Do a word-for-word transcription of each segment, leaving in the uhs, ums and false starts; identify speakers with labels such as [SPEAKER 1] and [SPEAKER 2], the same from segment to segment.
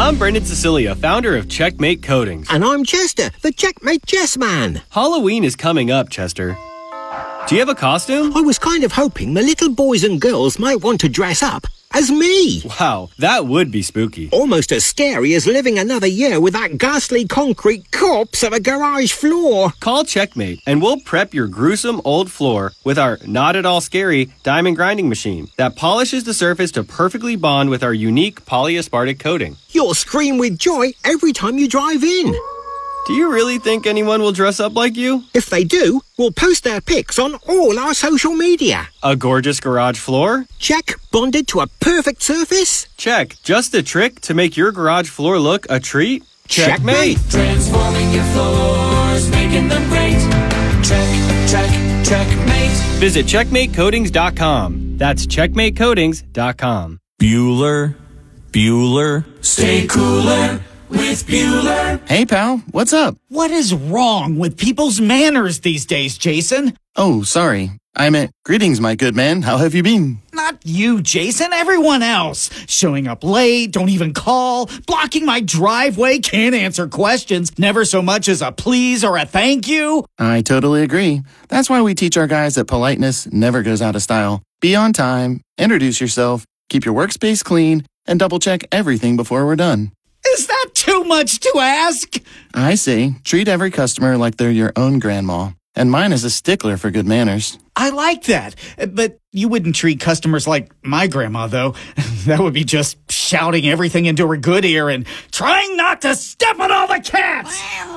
[SPEAKER 1] I'm Brendan Cecilia, founder of Checkmate Coatings.
[SPEAKER 2] And I'm Chester, the Checkmate Chess Man.
[SPEAKER 1] Halloween is coming up, Chester. Do you have a costume?
[SPEAKER 2] I was kind of hoping the little boys and girls might want to dress up as me.
[SPEAKER 1] Wow, that would be spooky.
[SPEAKER 2] Almost as scary as living another year with that ghastly concrete corpse of a garage floor.
[SPEAKER 1] Call Checkmate and we'll prep your gruesome old floor with our not at all scary diamond grinding machine that polishes the surface to perfectly bond with our unique polyaspartic coating.
[SPEAKER 2] You'll scream with joy every time you drive in.
[SPEAKER 1] Do you really think anyone will dress up like you?
[SPEAKER 2] If they do, we'll post their pics on all our social media.
[SPEAKER 1] A gorgeous garage floor?
[SPEAKER 2] Check. Bonded to a perfect surface?
[SPEAKER 1] Check. Just a trick to make your garage floor look a treat?
[SPEAKER 2] Checkmate.
[SPEAKER 3] Transforming your floors, making them great. Check, check, checkmate.
[SPEAKER 1] Visit checkmate coatings dot com. That's checkmate coatings dot com.
[SPEAKER 4] Bueller, Bueller.
[SPEAKER 3] Stay cooler with Bueller.
[SPEAKER 4] Hey, pal, what's up?
[SPEAKER 5] What is wrong with people's manners these days, Jason?
[SPEAKER 4] Oh, sorry. I meant, greetings, my good man. How have you been?
[SPEAKER 5] Not you, Jason. Everyone else. Showing up late, don't even call, blocking my driveway, can't answer questions, never so much as a please or a thank you.
[SPEAKER 4] I totally agree. That's why we teach our guys that politeness never goes out of style. Be on time, introduce yourself, keep your workspace clean, and double-check everything before we're done.
[SPEAKER 5] Is that too much to ask?
[SPEAKER 4] I say, treat every customer like they're your own grandma. And mine is a stickler for good manners.
[SPEAKER 5] I like that. But you wouldn't treat customers like my grandma, though. That would be just shouting everything into her good ear and trying not to step on all the cats.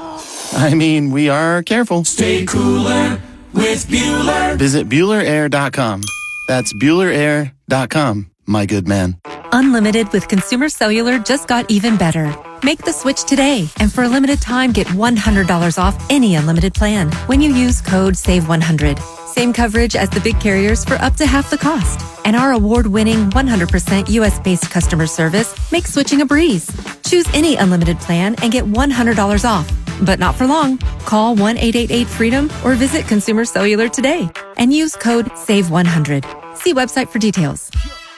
[SPEAKER 4] I mean, we are careful.
[SPEAKER 3] Stay cooler with Bueller.
[SPEAKER 4] Visit Bueller Air dot com. That's Bueller Air dot com, my good man.
[SPEAKER 6] Unlimited with Consumer Cellular just got even better. Make the switch today, and for a limited time, get one hundred dollars off any unlimited plan when you use code save one hundred. Same coverage as the big carriers for up to half the cost. And our award-winning one hundred percent U S-based customer service makes switching a breeze. Choose any unlimited plan and get one hundred dollars off. But not for long. Call one eight eight eight freedom or visit Consumer Cellular today and use code save one hundred. See website for details.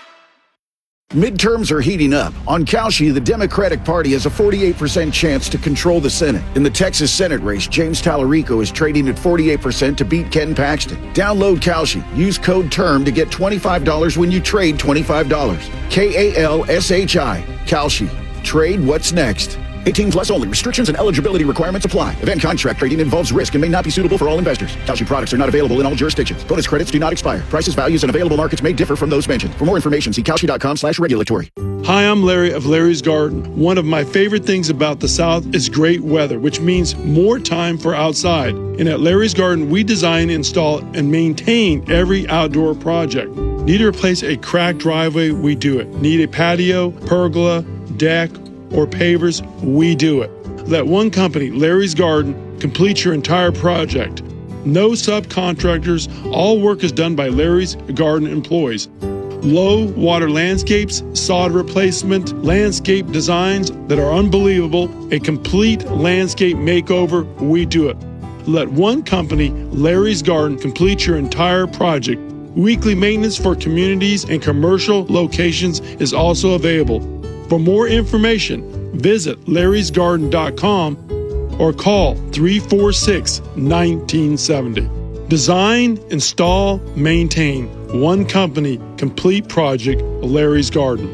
[SPEAKER 7] Midterms are heating up. On Kalshi, the Democratic Party has a forty-eight percent chance to control the Senate. In the Texas Senate race, James Tallarico is trading at forty-eight percent to beat Ken Paxton. Download Kalshi. Use code TERM to get twenty-five dollars when you trade twenty-five dollars. K A L S H I. Kalshi. Trade what's next. eighteen plus only. Restrictions and eligibility requirements apply. Event contract trading involves risk and may not be suitable for all investors. Kalshi products are not available in all jurisdictions. Bonus credits do not expire. Prices, values, and available markets may differ from those mentioned. For more information, see Kalshi.com slash regulatory.
[SPEAKER 8] Hi, I'm Larry of Larry's Garden. One of my favorite things about the South is great weather, which means more time for outside. And at Larry's Garden, we design, install, and maintain every outdoor project. Need to replace a cracked driveway? We do it. Need a patio, pergola, deck, or pavers? We do it. Let one company, Larry's Garden, complete your entire project. No subcontractors. All work is done by Larry's Garden employees. Low water landscapes, sod replacement, landscape designs that are unbelievable, a complete landscape makeover. We do it. Let one company, Larry's Garden, complete your entire project. Weekly maintenance for communities and commercial locations is also available. For more information, visit larrys garden dot com or call three four six, one nine seven zero. Design, install, maintain. One company, complete project, Larry's Garden.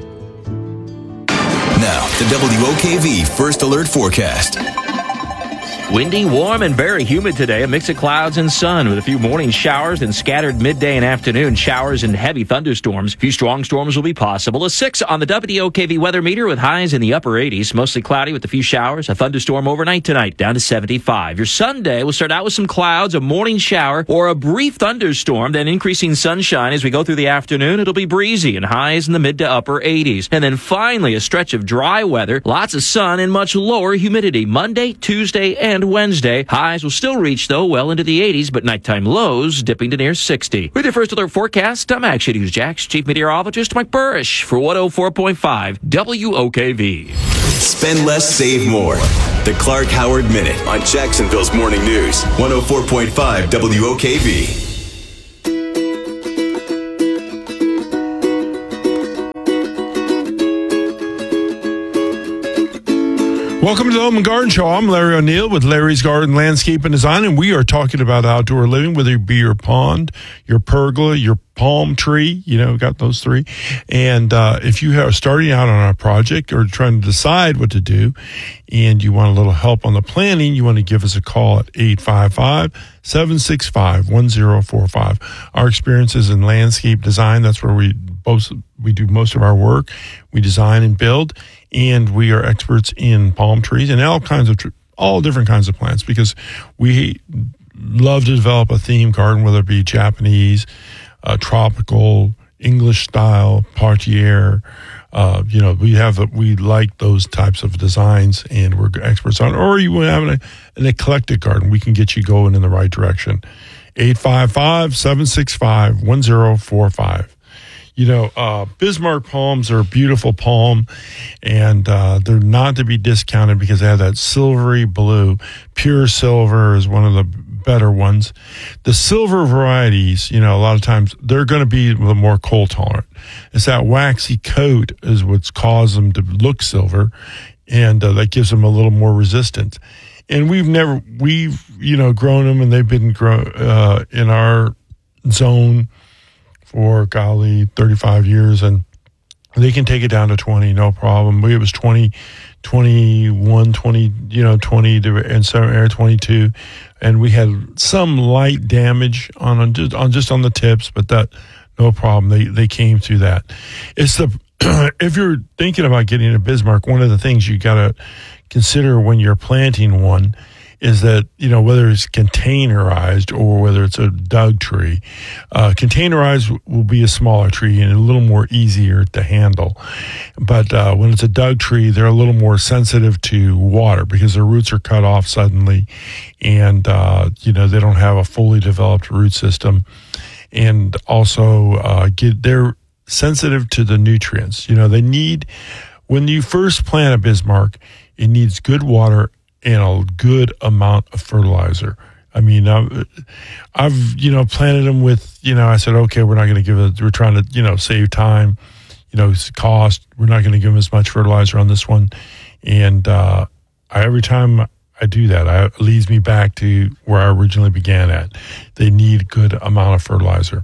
[SPEAKER 9] Now, the W O K V First Alert Forecast.
[SPEAKER 10] Windy, warm, and very humid today. A mix of clouds and sun with a few morning showers and scattered midday and afternoon showers and heavy thunderstorms. A few strong storms will be possible. A six on the W O K V weather meter with highs in the upper eighties. Mostly cloudy with a few showers. A thunderstorm overnight tonight down to seventy-five. Your Sunday will start out with some clouds, a morning shower, or a brief thunderstorm, then increasing sunshine as we go through the afternoon. It'll be breezy and highs in the mid to upper eighties. And then finally a stretch of dry weather, lots of sun, and much lower humidity. Monday, Tuesday, and Wednesday. Highs will still reach, though, well into the eighties, but nighttime lows dipping to near sixty. With your First Alert forecast, I'm Action News Jack's Chief Meteorologist Mike Burrish for one oh four point five W O K V.
[SPEAKER 9] Spend less, save more. The Clark Howard Minute on Jacksonville's Morning News. one oh four point five W O K V.
[SPEAKER 8] Welcome to the Home and Garden Show. I'm Larry O'Neill with Larry's Garden Landscape and Design, and we are talking about outdoor living, whether it be your pond, your pergola, your palm tree. You know, got those three. And uh, if you are starting out on a project or trying to decide what to do, and you want a little help on the planning, you want to give us a call at eight five five, seven six five, one zero four five. Our experience is in landscape design. That's where we both we do most of our work. We design and build. And we are experts in palm trees and all kinds of, tr- all different kinds of plants, because we love to develop a theme garden, whether it be Japanese, uh, tropical, English style, parterre. Uh, you know, we have, a, we like those types of designs and we're experts on, or you want to have an, an eclectic garden. We can get you going in the right direction. eight five five, seven six five, one zero four five. You know, uh, Bismarck palms are a beautiful palm, and uh, they're not to be discounted because they have that silvery blue. Pure silver is one of the better ones. The silver varieties, you know, a lot of times they're going to be the more cold tolerant. It's that waxy coat is what's caused them to look silver, and uh, that gives them a little more resistance. And we've never, we've, you know, grown them, and they've been grow, uh, in our zone for, golly, thirty-five years, and they can take it down to twenty, no problem. We, it was twenty, twenty-one, twenty, you know, twenty, to, and some air twenty-two, and we had some light damage on, on, just, on just on the tips, but that, no problem. They, they came through that. It's the, if you're thinking about getting a Bismarck, one of the things you got to consider when you're planting one is that, you know, whether it's containerized or whether it's a dug tree, uh, containerized will be a smaller tree and a little more easier to handle. But uh, when it's a dug tree, they're a little more sensitive to water because their roots are cut off suddenly, and, uh, you know, they don't have a fully developed root system. And also, uh, get they're sensitive to the nutrients. You know, they need, when you first plant a Bismarck, it needs good water and a good amount of fertilizer. I mean, I've, I've, you know, planted them with, you know, I said, okay, we're not going to give it, we're trying to, you know, save time, you know, cost. We're not going to give them as much fertilizer on this one. And uh, I, every time I do that, I, it leads me back to where I originally began at. They need a good amount of fertilizer.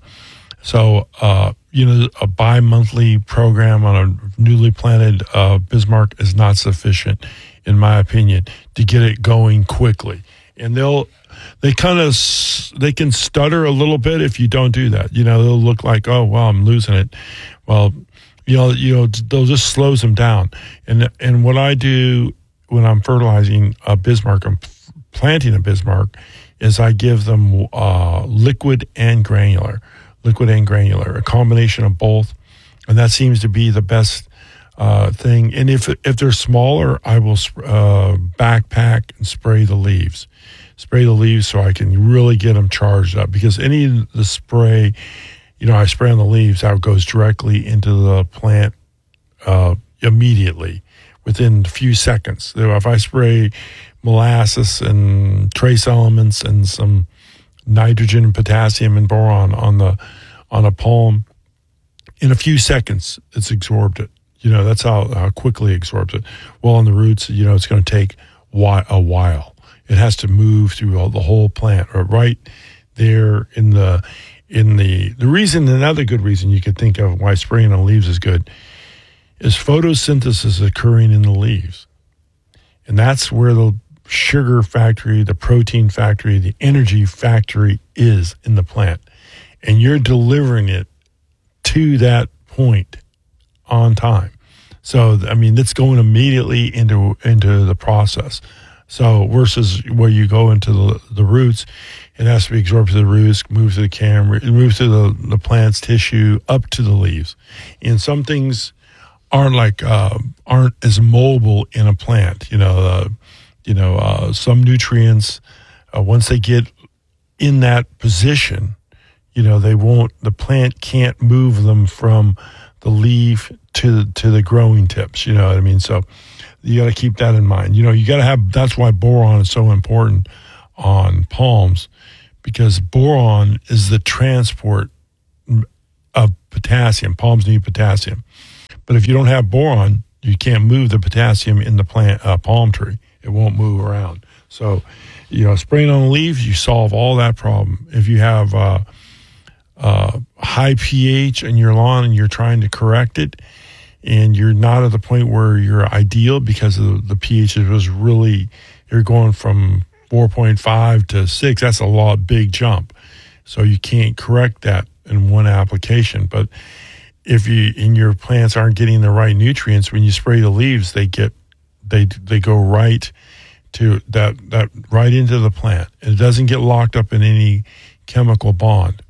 [SPEAKER 8] So, uh, you know, a bi-monthly program on a newly planted uh, Bismarck is not sufficient, in my opinion, to get it going quickly. And they'll, they kind of, they can stutter a little bit if you don't do that. You know, they'll look like, oh, well, I'm losing it. Well, you know, you know, they'll just slows them down. And and what I do when I'm fertilizing a Bismarck, I'm planting a Bismarck, is I give them uh, liquid and granular, liquid and granular, a combination of both. And that seems to be the best Uh, thing. And if if they're smaller, I will uh, backpack and spray the leaves. Spray the leaves so I can really get them charged up, because any of the spray, you know, I spray on the leaves, that goes directly into the plant uh, immediately, within a few seconds. So if I spray molasses and trace elements and some nitrogen and potassium and boron on the on a palm, in a few seconds, it's absorbed it. You know, that's how, how quickly it absorbs it. Well, on the roots, you know, it's going to take a while. It has to move through all, the whole plant, or right there in the, in the, the reason, another good reason you could think of why spraying on leaves is good, is photosynthesis occurring in the leaves. And that's where the sugar factory, the protein factory, the energy factory is in the plant. And you're delivering it to that point on time. So, I mean, it's going immediately into into the process. So versus where you go into the, the roots, it has to be absorbed to the roots, move to the camera, move to the, the plant's tissue, up to the leaves. And some things aren't like, uh, aren't as mobile in a plant. You know, uh, you know, uh, some nutrients, uh, once they get in that position, you know, they won't, the plant can't move them from the leaf to to the growing tips, you know what I mean? So you got to keep that in mind. You know, you got to have, that's why boron is so important on palms, because boron is the transport of potassium. Palms need potassium. But if you don't have boron, You can't move the potassium in the plant uh, palm tree. It won't move around. So, you know, spraying on the leaves, you solve all that problem. If you have uh, uh, high pH in your lawn and you're trying to correct it, and you're not at the point where you're ideal because of the pH was really, you're going from four point five to six, that's a lot, big jump. So you can't correct that in one application. But if you, and your plants aren't getting the right nutrients, when you spray the leaves, they get, they, they go right to that, that right into the plant. It doesn't get locked up in any chemical bond.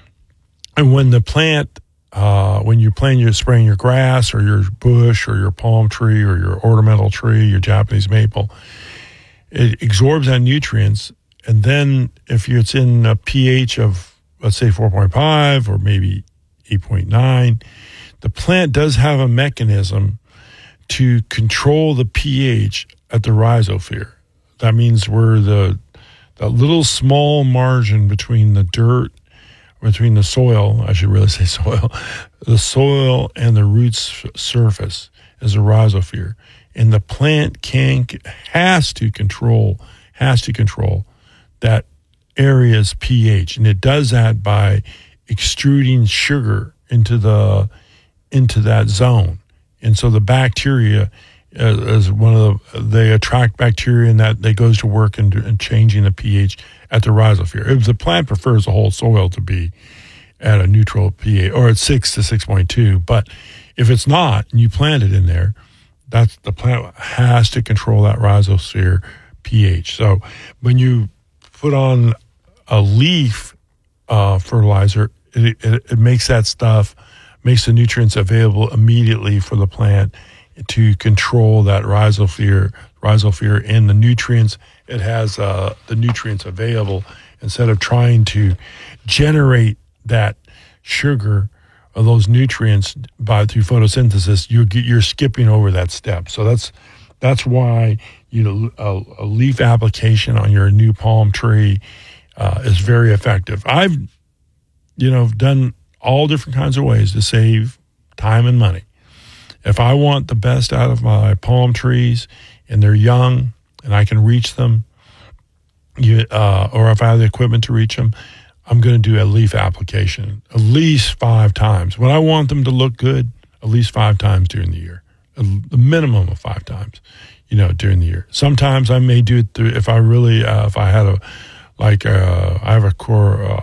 [SPEAKER 8] And when the plant, Uh, when you're planting, you're spraying your grass or your bush or your palm tree or your ornamental tree, your Japanese maple, it absorbs that nutrients. And then if it's in a pH of, let's say, four point five or maybe eight point nine, the plant does have a mechanism to control the pH at the rhizosphere. That means where the, the little small margin between the dirt, between the soil, I should really say soil, the soil and the root's surface is a rhizosphere. And the plant can, has to control, has to control that area's pH. And it does that by extruding sugar into the, into that zone. And so the bacteria is one of the, they attract bacteria and that they goes to work in, in changing the pH at the rhizosphere. If the plant prefers the whole soil to be at a neutral pH or at six to six point two, but if it's not and you plant it in there, that's the plant has to control that rhizosphere pH. So when you put on a leaf uh, fertilizer, it, it, it makes that stuff, makes the nutrients available immediately for the plant to control that rhizosphere, rhizosphere and the nutrients. It has uh, the nutrients available instead of trying to generate that sugar or those nutrients by through photosynthesis. You're you're skipping over that step. So that's that's why you know a, a leaf application on your new palm tree uh, is very effective. I've you know done all different kinds of ways to save time and money. If I want the best out of my palm trees and they're young and I can reach them, you, uh, or if I have the equipment to reach them, I'm going to do a leaf application at least five times. When I want them to look good, at least five times during the year, a, a minimum of five times, you know, during the year. Sometimes I may do it through, if I really, uh, if I had a, like, uh, I have a cor, uh,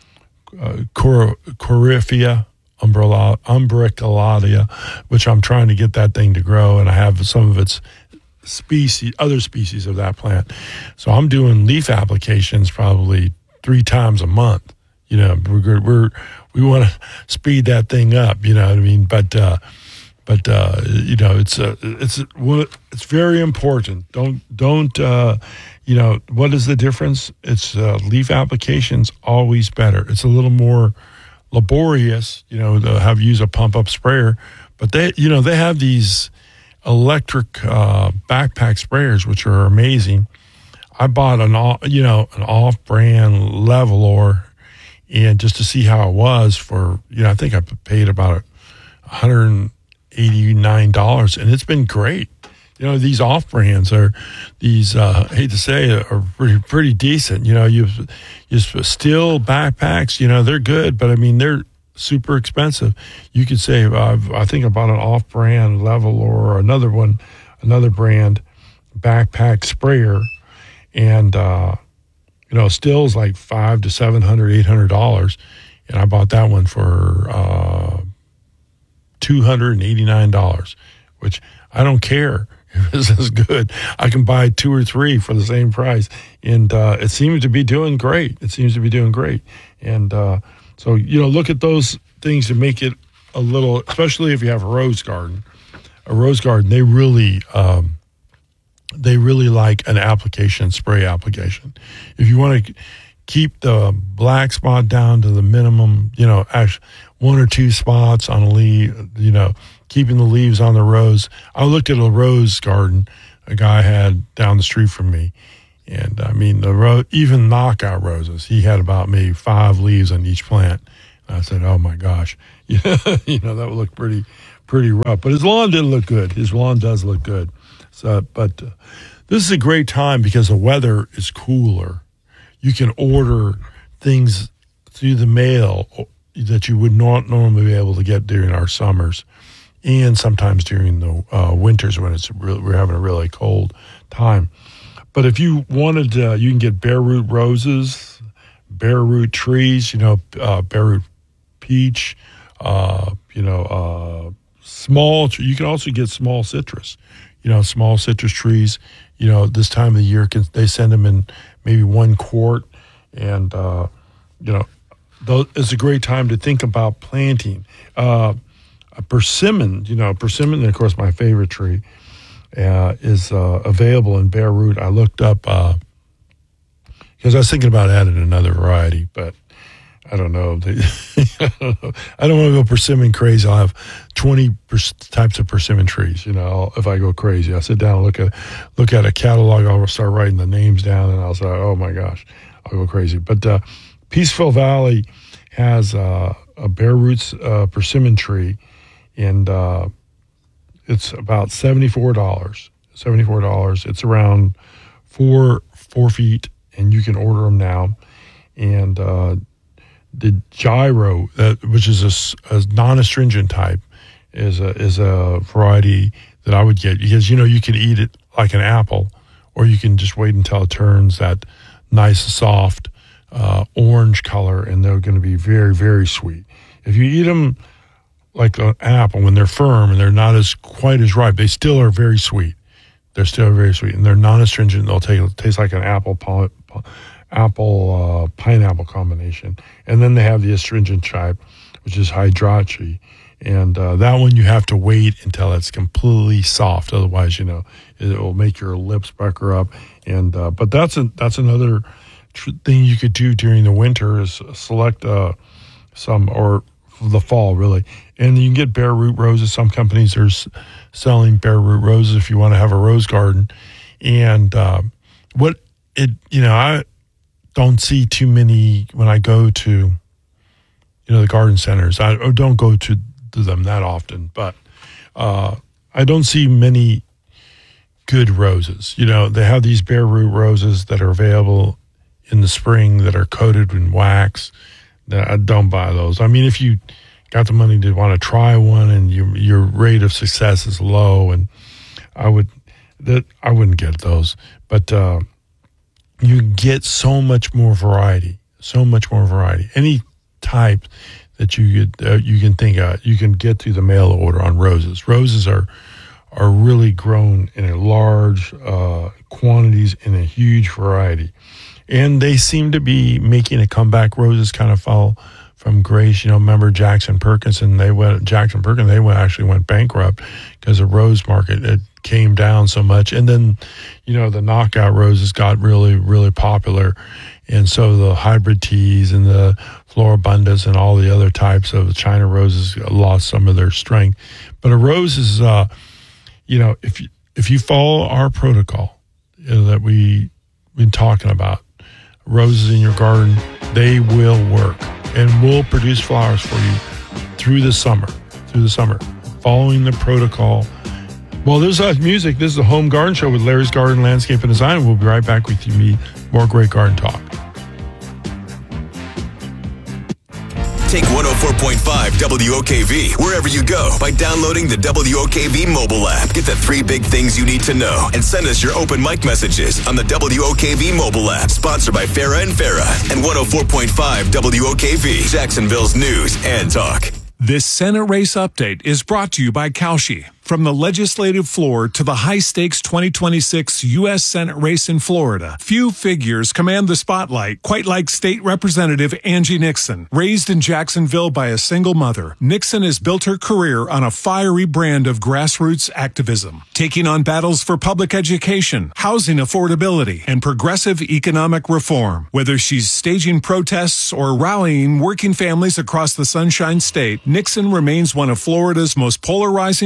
[SPEAKER 8] uh, cor, Coryphea umbrella, umbricularia, which I'm trying to get that thing to grow, and I have some of its species, other species of that plant. So I'm doing leaf applications probably three times a month. You know, we're, we're we want to speed that thing up. You know what I mean? But uh, but uh, you know, it's uh, it's it's very important. Don't don't uh, you know what is the difference? It's uh, leaf applications always better. It's a little more laborious, you know, to have use a pump up sprayer, but they, you know, they have these electric uh, backpack sprayers which are amazing. I bought an, you know, an off-brand Levelor, and just to see how it was for, you know, I think I paid about one hundred eighty-nine dollars, and it's been great. You know, these off-brands are, these, uh, I hate to say it, are pretty, pretty decent. You know, you you Stihl backpacks, you know, they're good, but I mean, they're super expensive. You could say, uh, I think I bought an off-brand Level or another one, another brand backpack sprayer, and, uh, you know, Stihl's like five to seven hundred, eight hundred dollars, and I bought that one for uh, two hundred eighty-nine dollars, which I don't care. This is good. I can buy two or three for the same price. And uh, it seems to be doing great. It seems to be doing great. And uh, so, you know, look at those things to make it a little, especially if you have a rose garden. A rose garden, they really, um, they really like an application, spray application. If you want to keep the black spot down to the minimum, you know, actually one or two spots on a leaf, you know, keeping the leaves on the rose. I looked at a rose garden a guy had down the street from me. And I mean, the ro- even knockout roses, he had about maybe five leaves on each plant. And I said, oh my gosh, you know, that would look pretty, pretty rough. But his lawn did look good. His lawn does look good. So, but uh, this is a great time because the weather is cooler. You can order things through the mail that you would not normally be able to get during our summers, and sometimes during the uh, winters when it's really, we're having a really cold time. But if you wanted, uh, you can get bare root roses, bare root trees, you know, uh, bare root peach, uh, you know, uh, small. You can also get small citrus, you know, small citrus trees. You know, this time of the year, can, they send them in maybe one quart, and uh, you know, those, it's a great time to think about planting. Uh, a persimmon, you know, persimmon, and of course, my favorite tree. Uh, is uh, available in bare root. I looked up because uh, I was thinking about adding another variety, but I don't know. I don't want to go persimmon crazy. I'll have twenty pers- types of persimmon trees. You know, if I go crazy, I sit down and look at look at a catalog. I'll start writing the names down, and I'll say, "Oh my gosh, I'll go crazy." But uh, Peaceville Valley has uh, a bare roots uh, persimmon tree, and uh, it's about seventy-four dollars. seventy-four dollars. It's around four four feet, and you can order them now. And uh, the gyro, uh, which is a, a non-astringent type, is a is a variety that I would get because you know you can eat it like an apple, or you can just wait until it turns that nice soft uh, orange color, and they're going to be very very sweet. If you eat them like an apple, when they're firm and they're not as quite as ripe, they still are very sweet. They're still very sweet, and they're non-astringent. They'll take, taste like an apple po- po- apple uh, pineapple combination. And then they have the astringent type, which is Hydrachi, and uh, that one you have to wait until it's completely soft. Otherwise, you know, it will make your lips pucker up. And uh, but that's a, that's another tr- thing you could do during the winter is select uh, some or. the fall, really. And you can get bare root roses. Some companies are s- selling bare root roses if you want to have a rose garden. And uh, what it, you know, I don't see too many when I go to, you know, the garden centers. I don't go to, to them that often, but uh, I don't see many good roses. You know, they have these bare root roses that are available in the spring that are coated in wax. I don't buy those. I mean, if you got the money to want to try one and you, your rate of success is low, and I would, that I wouldn't get those. But uh, you get so much more variety, so much more variety. Any type that you could, uh, you can think of, you can get through the mail order on roses. Roses are are really grown in a large uh, quantities in a huge variety. And they seem to be making a comeback. Roses kind of fell from grace. You know, remember Jackson Perkins, and they went, Jackson Perkins, they went, actually went bankrupt because the rose market, it came down so much. And then, you know, the knockout roses got really, really popular. And so the hybrid teas and the floribundas and all the other types of China roses lost some of their strength. But a rose is, uh, you know, if you, if you follow our protocol, you know, that we've been talking about, roses in your garden, they will work and will produce flowers for you through the summer, through the summer, following the protocol. Well, this is music. This is the Home Garden Show with Larry's Garden Landscape and Design. We'll be right back with you, me, more great garden talk.
[SPEAKER 9] Take one oh four point five W O K V wherever you go by downloading the W O K V mobile app. Get the three big things you need to know and send us your open mic messages on the W O K V mobile app. Sponsored by Farah and Farah and one oh four point five W O K V, Jacksonville's news and talk.
[SPEAKER 11] This Senate race update is brought to you by Kalshi. From the legislative floor to the high-stakes twenty twenty-six U S Senate race in Florida, few figures command the spotlight quite like State Representative Angie Nixon. Raised in Jacksonville by a single mother, Nixon has built her career on a fiery brand of grassroots activism, taking on battles for public education, housing affordability, and progressive economic reform. Whether she's staging protests or rallying working families across the Sunshine State, Nixon remains one of Florida's most polarizing and close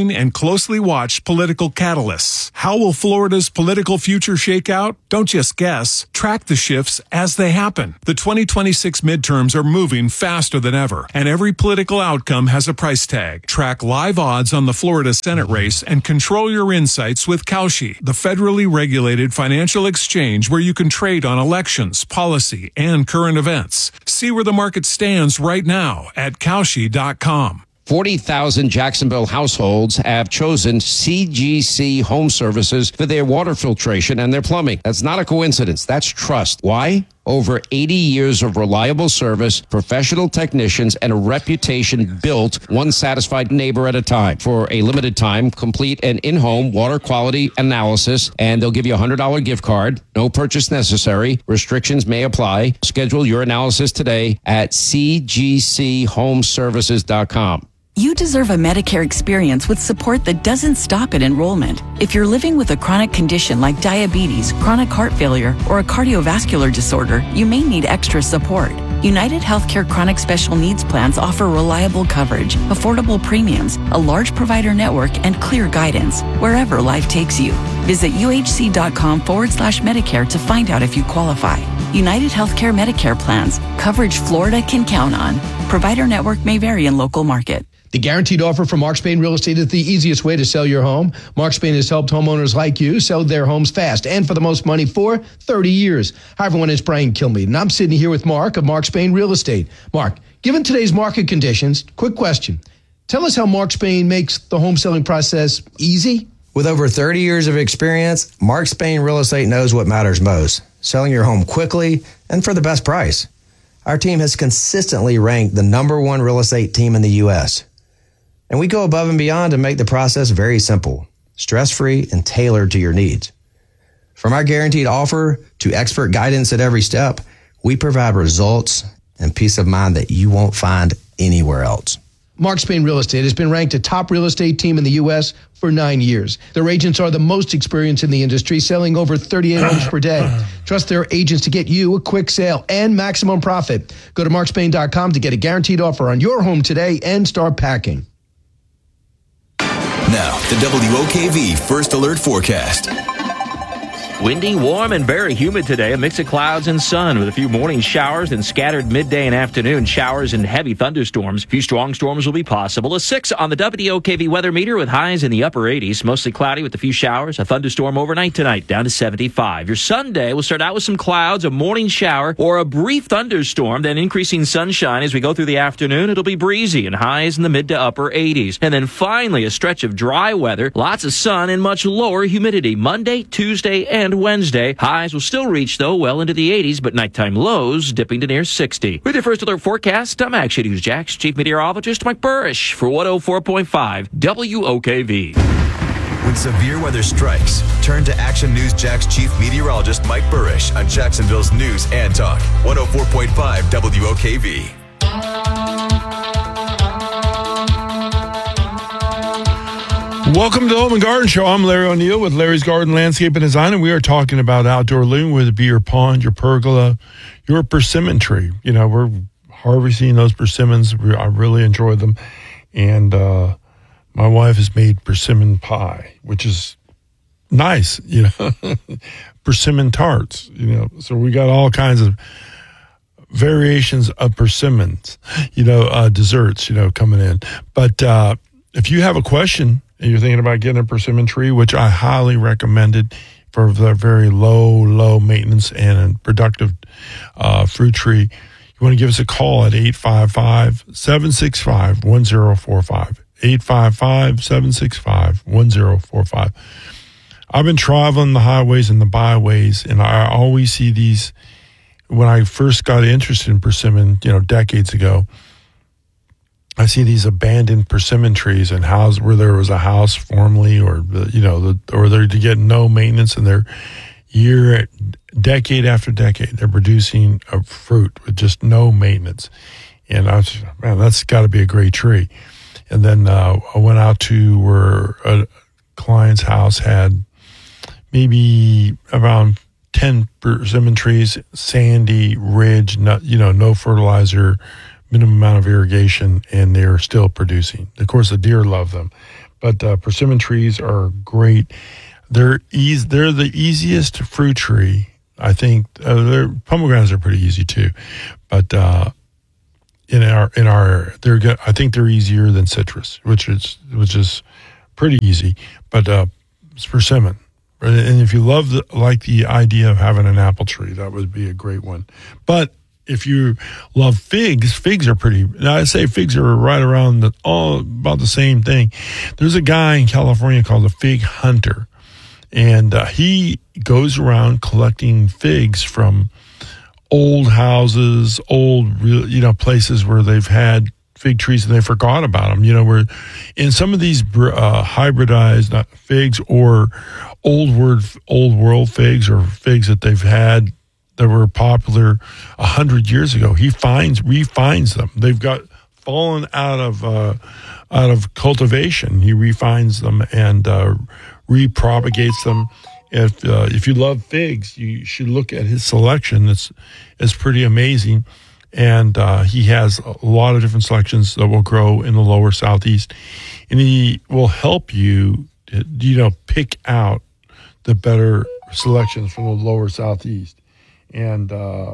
[SPEAKER 11] closely watched political catalysts. How will Florida's political future shake out? Don't just guess. Track the shifts as they happen. The twenty twenty-six midterms are moving faster than ever, and every political outcome has a price tag. Track live odds on the Florida Senate race and control your insights with Kalshi, the federally regulated financial exchange where you can trade on elections, policy, and current events. See where the market stands right now at Kalshi dot com.
[SPEAKER 12] forty thousand Jacksonville households have chosen C G C Home Services for their water filtration and their plumbing. That's not a coincidence. That's trust. Why? Over eighty years of reliable service, professional technicians, and a reputation built one satisfied neighbor at a time. For a limited time, complete an in-home water quality analysis, and they'll give you a one hundred dollars gift card. No purchase necessary. Restrictions may apply. Schedule your analysis today at C G C home services dot com.
[SPEAKER 13] You deserve a Medicare experience with support that doesn't stop at enrollment. If you're living with a chronic condition like diabetes, chronic heart failure, or a cardiovascular disorder, you may need extra support. United Healthcare Chronic Special Needs Plans offer reliable coverage, affordable premiums, a large provider network, and clear guidance wherever life takes you. Visit uhc.com forward slash Medicare to find out if you qualify. United Healthcare Medicare plans. Coverage Florida can count on. Provider network may vary in local market.
[SPEAKER 14] The guaranteed offer from Mark Spain Real Estate is the easiest way to sell your home. Mark Spain has helped homeowners like you sell their homes fast and for the most money for thirty years. Hi, everyone. It's Brian Kilmeade, and I'm sitting here with Mark of Mark Spain Real Estate. Mark, given today's market conditions, quick question. Tell us how Mark Spain makes the home selling process easy.
[SPEAKER 15] With over thirty years of experience, Mark Spain Real Estate knows what matters most, selling your home quickly and for the best price. Our team has consistently ranked the number one real estate team in the U S, and we go above and beyond to make the process very simple, stress-free, and tailored to your needs. From our guaranteed offer to expert guidance at every step, we provide results and peace of mind that you won't find anywhere else.
[SPEAKER 14] Mark Spain Real Estate has been ranked a top real estate team in the U S for nine years. Their agents are the most experienced in the industry, selling over thirty-eight homes per day. Trust their agents to get you a quick sale and maximum profit. Go to mark spain dot com to get a guaranteed offer on your home today and start packing.
[SPEAKER 9] Now, the W O K V First Alert Forecast.
[SPEAKER 10] Windy, warm, and very humid today. A mix of clouds and sun with a few morning showers and scattered midday and afternoon showers and heavy thunderstorms. A few strong storms will be possible. A six on the W O K V weather meter with highs in the upper eighties. Mostly cloudy with a few showers. A thunderstorm overnight tonight down to seventy-five. Your Sunday will start out with some clouds, a morning shower, or a brief thunderstorm, then increasing sunshine as we go through the afternoon. It'll be breezy and highs in the mid to upper eighties. And then finally a stretch of dry weather, lots of sun, and much lower humidity. Monday, Tuesday, and Wednesday. Highs will still reach, though, well into the eighties, but nighttime lows dipping to near sixty. With your First Alert forecast, I'm Action News Jack's Chief Meteorologist Mike Burrish for one oh four point five W O K V.
[SPEAKER 9] When severe weather strikes, turn to Action News Jack's Chief Meteorologist Mike Burrish on Jacksonville's News and Talk. one oh four point five W O K V.
[SPEAKER 8] Welcome to the Home and Garden Show. I'm Larry O'Neill with Larry's Garden Landscape and Design, and we are talking about outdoor living, whether it be your pond, your pergola, your persimmon tree. You know, we're harvesting those persimmons. I really enjoy them. And uh, my wife has made persimmon pie, which is nice, you know, persimmon tarts, you know. So we got all kinds of variations of persimmons, you know, uh, desserts, you know, coming in. But uh, if you have a question, and you're thinking about getting a persimmon tree, which I highly recommended for the very low, low maintenance and productive uh, fruit tree, you want to give us a call at eight five five, seven six five, one oh four five. eight five five, seven six five, one oh four five. I've been traveling the highways and the byways, and I always see these. When I first got interested in persimmon, you know, decades ago, I see these abandoned persimmon trees and houses where there was a house formerly, or you know, the, or they're to get no maintenance, and they're year, decade after decade, they're producing a fruit with just no maintenance. And I was, man, that's got to be a great tree. And then uh, I went out to where a client's house had maybe around ten persimmon trees, sandy ridge, not, you know, no fertilizer, minimum amount of irrigation, and they're still producing. Of course, the deer love them, but uh, persimmon trees are great. They're easy. They're the easiest fruit tree. I think uh, their pomegranates are pretty easy too, but uh, in our in our area, they're good. I think they're easier than citrus, which is which is pretty easy. But uh, it's persimmon, and if you love the, like the idea of having an apple tree, that would be a great one. But if you love figs, figs are pretty. I say figs are right around the, all about the same thing. There's a guy in California called a fig hunter. And uh, he goes around collecting figs from old houses, old, you know, places where they've had fig trees and they forgot about them. You know, where in some of these uh, hybridized not figs or old word, old world figs or figs that they've had that were popular a hundred years ago, he finds, refines them. They've got fallen out of uh, out of cultivation. He refines them and uh, repropagates them. If uh, if you love figs, you should look at his selection. It's it's pretty amazing, and uh, he has a lot of different selections that will grow in the lower southeast, and he will help you, you know, pick out the better selections from the lower southeast, and uh,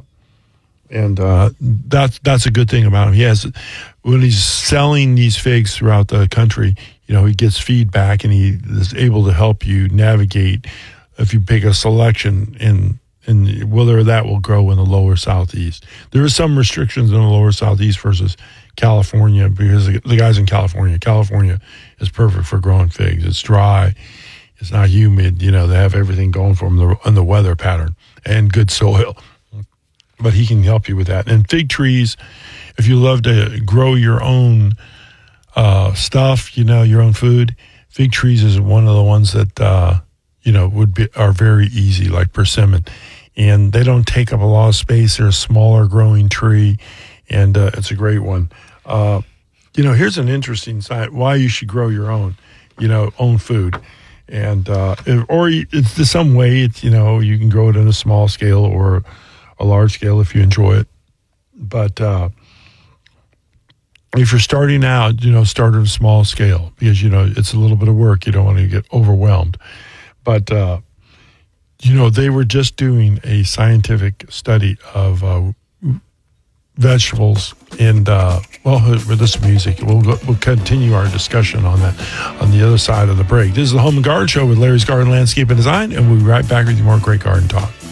[SPEAKER 8] and uh, that's that's a good thing about him. He has, when he's selling these figs throughout the country, you know, he gets feedback and he is able to help you navigate if you pick a selection in, in whether that will grow in the lower southeast. There are some restrictions in the lower southeast versus California because the guys in California, California is perfect for growing figs. It's dry. It's not humid. You know, they have everything going for them in the weather pattern and good soil. But he can help you with that. And fig trees, if you love to grow your own Uh, stuff, you know, your own food, fig trees is one of the ones that, uh, you know, would be, are very easy, like persimmon. And they don't take up a lot of space. They're a smaller growing tree, and uh, it's a great one. Uh, you know, here's an interesting side, why you should grow your own, you know, own food. And, uh, or it's to some way, it's, you know, you can grow it in a small scale or a large scale if you enjoy it. But, uh, if you're starting out, you know, start at a small scale because, you know, it's a little bit of work. You don't want to get overwhelmed. But, uh, you know, they were just doing a scientific study of uh, vegetables and, uh, well, with this music, we'll, we'll continue our discussion on that on the other side of the break. This is the Home and Garden Show with Larry's Garden Landscape and Design, and we'll be right back with you more great garden talk.